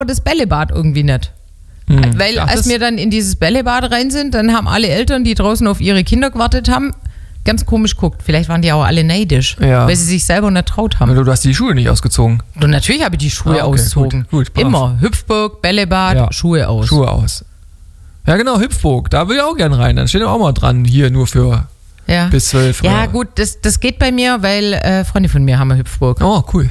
das Bällebad irgendwie nicht. Weil als wir dann in dieses Bällebad rein sind, dann haben alle Eltern, die draußen auf ihre Kinder gewartet haben, ganz komisch guckt. Vielleicht waren die auch alle neidisch, weil sie sich selber nicht traut haben. Du hast die Schuhe nicht ausgezogen. Und natürlich habe ich die Schuhe ausgezogen. Gut, immer. Hüpfburg, Bällebad, Schuhe aus. Schuhe aus. Ja genau, Hüpfburg, da will ich auch gern rein. Dann steht auch mal dran, hier nur für bis 12. Ja gut, das geht bei mir, weil Freunde von mir haben eine Hüpfburg. Oh, cool.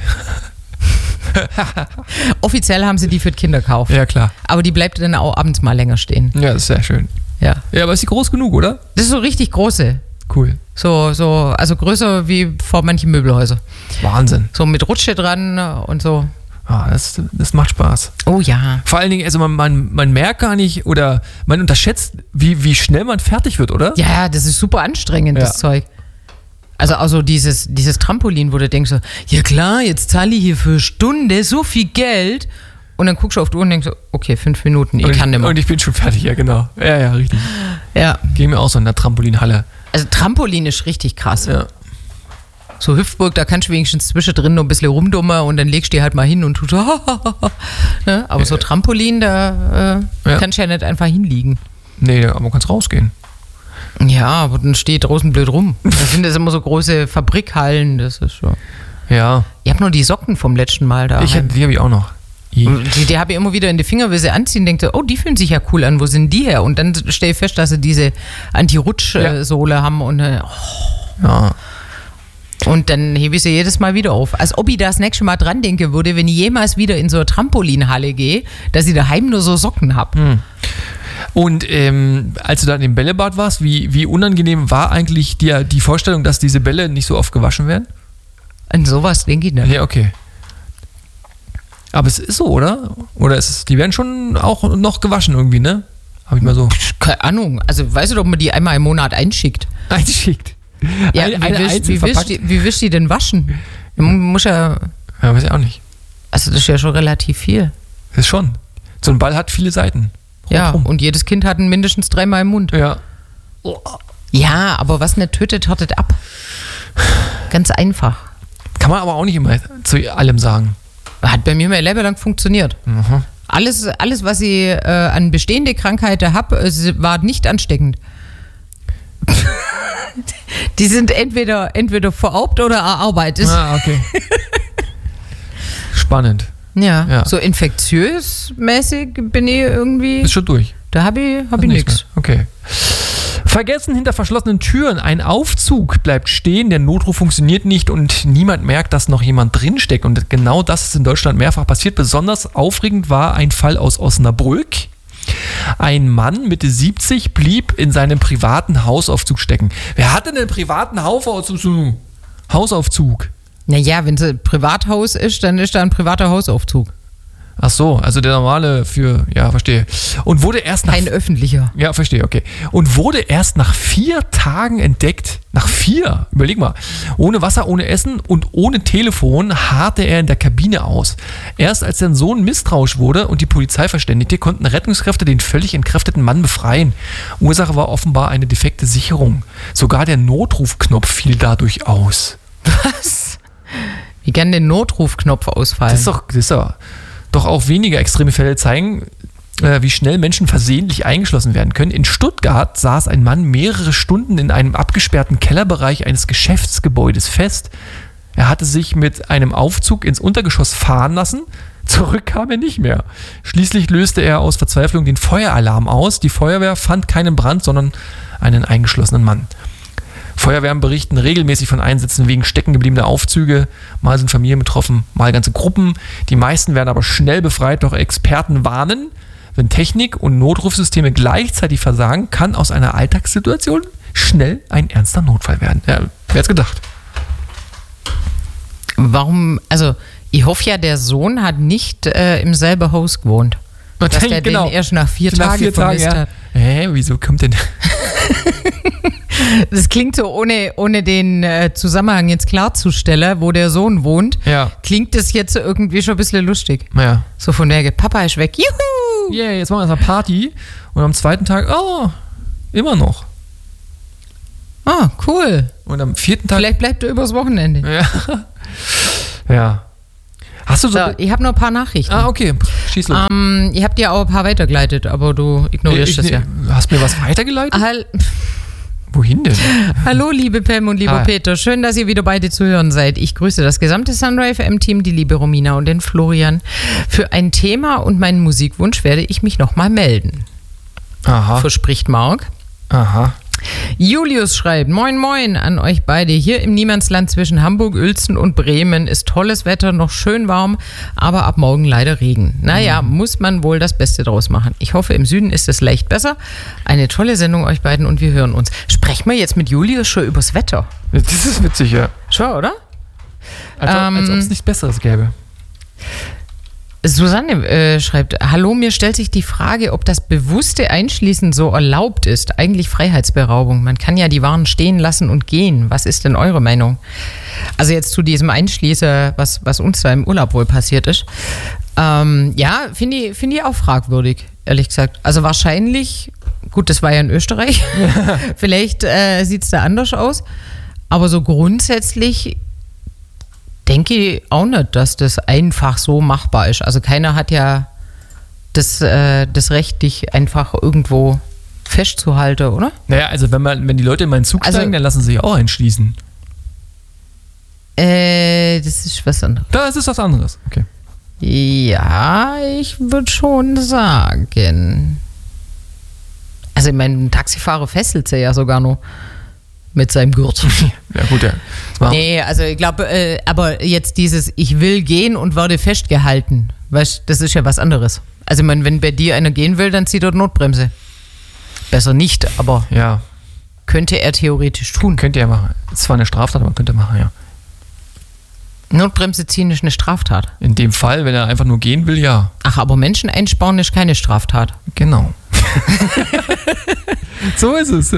Offiziell haben sie die für die Kinder gekauft. Ja, klar. Aber die bleibt dann auch abends mal länger stehen. Ja, das ist sehr schön. Ja, aber ist die groß genug, oder? Das ist so richtig große. Cool. Also größer wie vor manchen Möbelhäusern. Wahnsinn. So mit Rutsche dran und so. Ah, das macht Spaß. Oh ja. Vor allen Dingen, also man merkt gar nicht oder man unterschätzt, wie schnell man fertig wird, oder? Ja, das ist super anstrengend, das Zeug. Also dieses Trampolin, wo du denkst so, ja klar, jetzt zahle ich hier für eine Stunde so viel Geld und dann guckst du auf die Uhr und denkst so, okay, 5 Minuten, ich kann nicht mehr. Und ich bin schon fertig, ja genau. Ja, richtig. Ja. Gehen wir auch so in der Trampolinhalle. Also Trampolin ist richtig krass. Ja. So Hüpfburg, da kannst du wenigstens zwischendrin noch ein bisschen rumdummen und dann legst du die halt mal hin und tust so, ne? Aber so Trampolin, da kannst du ja nicht einfach hinliegen. Nee, aber man kann rausgehen. Ja, aber dann steht draußen blöd rum. Das sind das immer so große Fabrikhallen, das ist so. Ja. Ich habe nur die Socken vom letzten Mal da. Die habe ich auch noch. Die habe ich immer wieder in die Finger, will sie anziehen, denke, oh, die fühlen sich ja cool an, wo sind die her? Und dann stelle ich fest, dass sie diese Anti-Rutsch-Sohle haben und ja. Und dann hebe ich sie jedes Mal wieder auf. Als ob ich das nächste Mal dran denken würde, wenn ich jemals wieder in so eine Trampolinhalle gehe, dass ich daheim nur so Socken habe. Und als du da im Bällebad warst, wie unangenehm war eigentlich dir die Vorstellung, dass diese Bälle nicht so oft gewaschen werden? An sowas denke ich nicht. Ja, okay. Aber es ist so, oder? Oder die werden schon auch noch gewaschen irgendwie, ne? Habe ich mal so. Keine Ahnung. Also weißt du doch, ob man die einmal im Monat einschickt. Einschickt? Ja, wie willst du die denn waschen? Muss ja, weiß ich auch nicht. Also das ist ja schon relativ viel. Das ist schon. So ein Ball hat viele Seiten. Ja, und jedes Kind hat ihn mindestens 3-mal im Mund. Ja. Ja, aber was nicht tötet, hottet ab. Ganz einfach. Kann man aber auch nicht immer zu allem sagen. Hat bei mir mein Leben lang funktioniert. Mhm. Alles, was ich an bestehende Krankheiten habe, war nicht ansteckend. Die sind entweder vererbt oder erarbeitet. Ah, okay. Spannend. Ja, so infektiös-mäßig bin ich irgendwie. Ist schon durch. Da hab ich nichts. Okay. Vergessen hinter verschlossenen Türen. Ein Aufzug bleibt stehen, der Notruf funktioniert nicht und niemand merkt, dass noch jemand drinsteckt. Und genau das ist in Deutschland mehrfach passiert. Besonders aufregend war ein Fall aus Osnabrück. Ein Mann Mitte 70 blieb in seinem privaten Hausaufzug stecken. Wer hat denn einen privaten Hausaufzug? Naja, wenn es ein Privathaus ist, dann ist da ein privater Hausaufzug. Ach so, also der normale verstehe. Und wurde erst Kein öffentlicher. Ja, verstehe, okay. Und wurde erst nach 4 Tagen entdeckt. Nach 4, überleg mal. Ohne Wasser, ohne Essen und ohne Telefon harrte er in der Kabine aus. Erst als sein Sohn misstrauisch wurde und die Polizei verständigte, konnten Rettungskräfte den völlig entkräfteten Mann befreien. Ursache war offenbar eine defekte Sicherung. Sogar der Notrufknopf fiel dadurch aus. Was? Wie kann der Notrufknopf ausfallen? Das ist doch auch weniger extreme Fälle zeigen, wie schnell Menschen versehentlich eingeschlossen werden können. In Stuttgart saß ein Mann mehrere Stunden in einem abgesperrten Kellerbereich eines Geschäftsgebäudes fest. Er hatte sich mit einem Aufzug ins Untergeschoss fahren lassen. Zurück kam er nicht mehr. Schließlich löste er aus Verzweiflung den Feueralarm aus. Die Feuerwehr fand keinen Brand, sondern einen eingeschlossenen Mann. Feuerwehren berichten regelmäßig von Einsätzen wegen steckengebliebener Aufzüge. Mal sind Familien betroffen, mal ganze Gruppen. Die meisten werden aber schnell befreit, doch Experten warnen, wenn Technik und Notrufsysteme gleichzeitig versagen, kann aus einer Alltagssituation schnell ein ernster Notfall werden. Ja, wer hätte es gedacht? Warum, also ich hoffe ja, der Sohn hat nicht im selben Haus gewohnt. Dass der den erst nach 4 Tagen vermisst hat. Wieso kommt denn... Das klingt so, ohne den Zusammenhang jetzt klarzustellen, wo der Sohn wohnt, klingt das jetzt irgendwie schon ein bisschen lustig. Ja. So von der Papa ist weg, juhu! Yeah, jetzt machen wir eine Party und am 2. Tag, immer noch. Ah, cool. Und am 4. Tag... Vielleicht bleibt er übers Wochenende. Ja. Hast du so... Ich habe noch ein paar Nachrichten. Ah, okay. schieß los. Ich habe dir auch ein paar weitergeleitet, aber du ignorierst das ja. Du hast mir was weitergeleitet? Wohin denn? Hallo, liebe Pam und lieber Peter. Schön, dass ihr wieder beide zu hören seid. Ich grüße das gesamte Sunray FM-Team, die liebe Romina und den Florian. Für ein Thema und meinen Musikwunsch werde ich mich nochmal melden. Aha. Verspricht Marc. Aha. Julius schreibt, moin moin an euch beide. Hier im Niemandsland zwischen Hamburg, Uelzen und Bremen ist tolles Wetter, noch schön warm, aber ab morgen leider Regen. Naja, muss man wohl das Beste draus machen. Ich hoffe, im Süden ist es leicht besser. Eine tolle Sendung euch beiden und wir hören uns. Sprechen wir jetzt mit Julius schon übers Wetter? Das ist witzig, ja. Schon, oder? Als ob es nichts Besseres gäbe. Susanne schreibt, hallo, mir stellt sich die Frage, ob das bewusste Einschließen so erlaubt ist. Eigentlich Freiheitsberaubung. Man kann ja die Waren stehen lassen und gehen. Was ist denn eure Meinung? Also jetzt zu diesem Einschließen, was uns da im Urlaub wohl passiert ist. Ja, finde ich auch fragwürdig, ehrlich gesagt. Also wahrscheinlich, gut, das war ja in Österreich. Vielleicht sieht es da anders aus. Aber so grundsätzlich denke ich auch nicht, dass das einfach so machbar ist. Also keiner hat ja das Recht, dich einfach irgendwo festzuhalten, oder? Naja, also wenn die Leute in meinen Zug steigen, dann lassen sie sich auch einschließen. Das ist was anderes. Das ist was anderes, okay. Ja, ich würde schon sagen. Also ich meine, ein Taxifahrer fesselt sie ja sogar noch. Mit seinem Gurt. Ja, gut, ja. Nee, also ich glaube, aber jetzt dieses, ich will gehen und werde festgehalten, weißt, das ist ja was anderes. Also ich meine, wenn bei dir einer gehen will, dann zieht er Notbremse. Besser nicht, aber ja. Könnte er theoretisch tun. Könnte er machen. Ist zwar eine Straftat, aber könnte er machen, ja. Notbremse ziehen ist eine Straftat. In dem Fall, wenn er einfach nur gehen will, ja. Ach, aber Menschen einspannen ist keine Straftat. Genau. So ist es.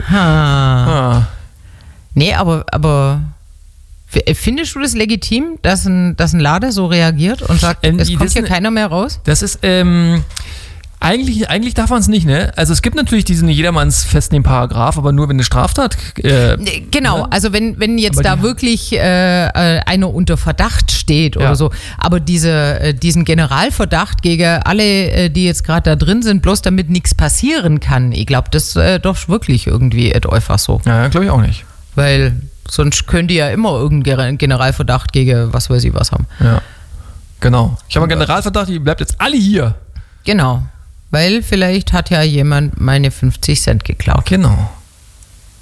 Nee, aber findest du das legitim, dass ein Laden so reagiert und sagt, es kommt hier keiner mehr raus? Das ist, eigentlich darf man es nicht, ne? Also es gibt natürlich diesen jedermanns festnehmen Paragraph, aber nur wenn eine Straftat... genau, ne? Also wenn jetzt aber da wirklich einer unter Verdacht steht oder so, aber diesen Generalverdacht gegen alle, die jetzt gerade da drin sind, bloß damit nichts passieren kann, ich glaube, das doch wirklich irgendwie einfach so. Ja, glaube ich auch nicht. Weil sonst können die ja immer irgendeinen Generalverdacht gegen was weiß ich was haben. Ja, genau. Ich habe einen Generalverdacht, die bleibt jetzt alle hier. Genau, weil vielleicht hat ja jemand meine 50 Cent geklaut. Genau.